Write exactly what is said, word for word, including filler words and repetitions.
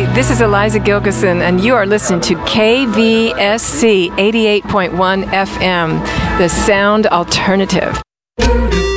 This is Eliza Gilkison, and you are listening to K V S C eighty-eight point one F M, the Sound Alternative.